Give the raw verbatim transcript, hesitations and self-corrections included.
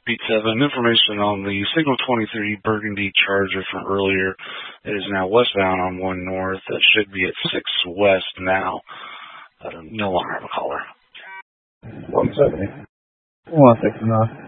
Beat seven, information on the single twenty-three Burgundy Charger from earlier. It is now westbound on one north. That should be at six west now. I don't no longer have a caller. one seventy. one sixty-nine.